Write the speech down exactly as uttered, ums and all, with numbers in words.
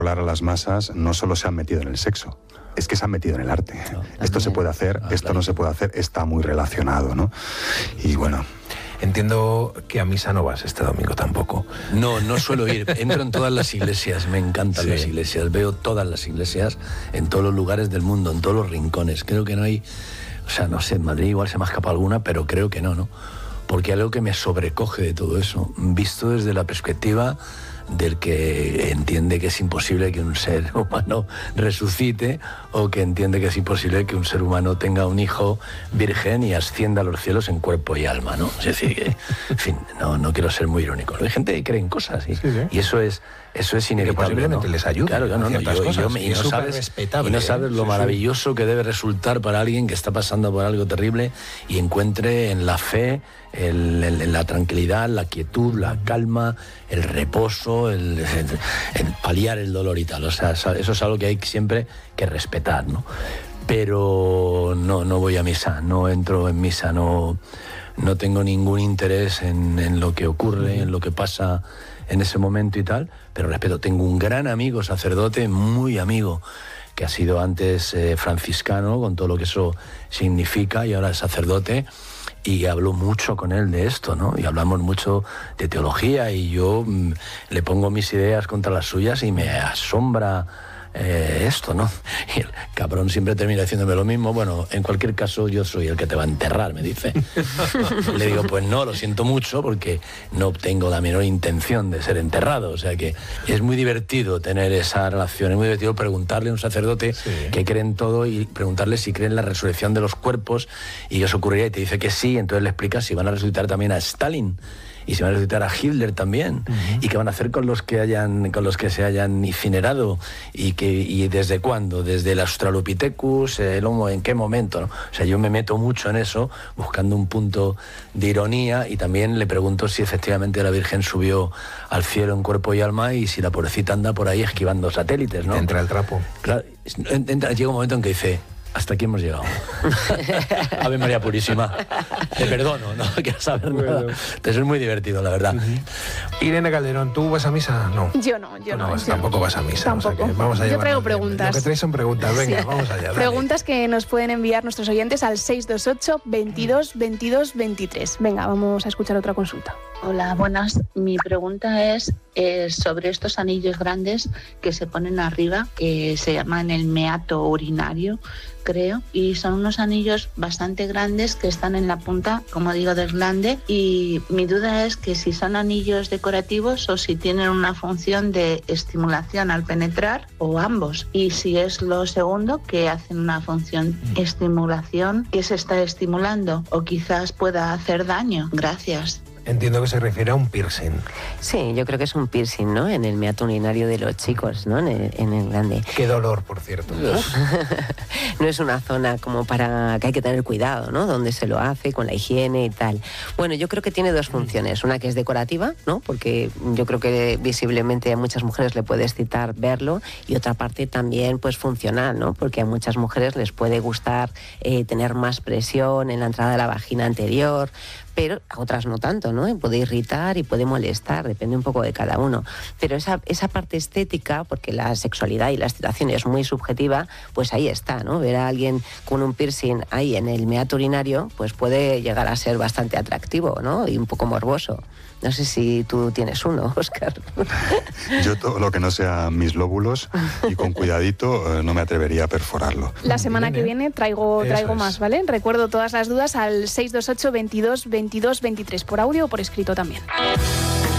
a las masas no solo se han metido en el sexo, es que se han metido en el arte. No, esto se puede hacer, ah, esto claro. no se puede hacer, está muy relacionado, ¿no? Y bueno... Entiendo que a misa no vas este domingo tampoco. No, no suelo ir. Entro en todas las iglesias, me encantan sí. las iglesias. Veo todas las iglesias en todos los lugares del mundo, en todos los rincones. Creo que no hay... O sea, no sé, en Madrid igual se me ha escapado alguna, pero creo que no, ¿no? Porque algo que me sobrecoge de todo eso, visto desde la perspectiva del que entiende que es imposible que un ser humano resucite, o que entiende que es imposible que un ser humano tenga un hijo virgen y ascienda a los cielos en cuerpo y alma, ¿no? Es decir, que, en fin, no, no quiero ser muy irónico. Hay gente que cree en cosas y, sí, sí. y eso es eso es inevitable. Que posiblemente ¿no? les ayuda. Claro, no, no, no, yo, cosas, yo me, y, no sabes, y no sabes lo sí, maravilloso sí. que debe resultar para alguien que está pasando por algo terrible y encuentre en la fe el, el, la tranquilidad, la quietud, la calma, el reposo, el, el, el paliar el dolor y tal. O sea, eso es algo que hay siempre que respetar, ¿no? Pero no, no voy a misa, no entro en misa, no, no tengo ningún interés en, en lo que ocurre, en lo que pasa en ese momento y tal, pero respeto. Tengo un gran amigo, sacerdote, muy amigo, que ha sido antes eh, franciscano, con todo lo que eso significa, y ahora es sacerdote, y hablo mucho con él de esto, ¿no? Y hablamos mucho de teología, y yo mmm, le pongo mis ideas contra las suyas y me asombra eh, esto, ¿no? Y el cabrón siempre termina diciéndome lo mismo. Bueno, en cualquier caso yo soy el que te va a enterrar, me dice. Le digo, pues no, lo siento mucho, porque no tengo la menor intención de ser enterrado. O sea que es muy divertido tener esa relación, es muy divertido preguntarle a un sacerdote sí. que cree en todo y preguntarle si cree en la resurrección de los cuerpos, y qué os ocurriría, y te dice que sí, entonces le explicas si van a resucitar también a Stalin, y se van a resucitar a Hitler también, uh-huh. y qué van a hacer con los que hayan, con los que se hayan incinerado, y que y desde cuándo, desde el Australopithecus, el Homo, en qué momento, ¿no? O sea, yo me meto mucho en eso, buscando un punto de ironía, y también le pregunto si efectivamente la Virgen subió al cielo en cuerpo y alma, y si la pobrecita anda por ahí esquivando satélites, ¿no? Entra el trapo. Claro, entra, llega un momento en que dice: hasta aquí hemos llegado. Ave María Purísima. Te perdono, no quiero saber bueno. nada. Entonces es muy divertido, la verdad. Uh-huh. Irene Calderón, ¿tú vas a misa? No. Yo no, yo no. no vas, yo tampoco no. vas a misa. Tampoco. O sea que vamos a yo traigo bien. preguntas. Lo que traes son preguntas. Venga, sí. vamos allá. Dale. Preguntas que nos pueden enviar nuestros oyentes al seis dos ocho, veintidós, veintidós, veintitrés. Venga, vamos a escuchar otra consulta. Hola, buenas. Mi pregunta es eh, sobre estos anillos grandes que se ponen arriba, que se llaman el meato urinario, creo, y son unos anillos bastante grandes que están en la punta, como digo, del glande, y mi duda es que si son anillos decorativos o si tienen una función de estimulación al penetrar, o ambos, y si es lo segundo, que hacen una función de estimulación, que se está estimulando o quizás pueda hacer daño. Gracias. Entiendo que se refiere a un piercing. Sí, yo creo que es un piercing, ¿no? En el meato urinario de los chicos, ¿no? En el, en el glande. Qué dolor, por cierto. No es una zona como para que hay que tener cuidado, ¿no? Donde se lo hace, con la higiene y tal. Bueno, yo creo que tiene dos funciones. Una que es decorativa, ¿no? Porque yo creo que visiblemente a muchas mujeres le puede excitar verlo. Y otra parte también, pues, funcional, ¿no? Porque a muchas mujeres les puede gustar eh, tener más presión en la entrada de la vagina anterior, pero a otras no tanto, ¿no? Y puede irritar y puede molestar, depende un poco de cada uno. Pero esa, esa parte estética, porque la sexualidad y la excitación es muy subjetiva, pues ahí está, ¿no? Ver a alguien con un piercing ahí en el meato urinario, pues puede llegar a ser bastante atractivo, ¿no? Y un poco morboso. No sé si tú tienes uno, Óscar. Yo todo lo que no sea mis lóbulos, y con cuidadito, eh, no me atrevería a perforarlo. La semana que viene traigo, traigo más, ¿vale? Recuerdo todas las dudas al seis dos ocho, veintidós, veintidós, veintitrés, por audio o por escrito también.